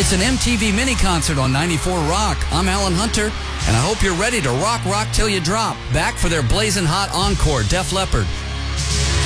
It's an MTV mini concert on 94 Rock. I'm Alan Hunter, and I hope you're ready to rock till you drop. Back for their blazing hot encore, Def Leppard.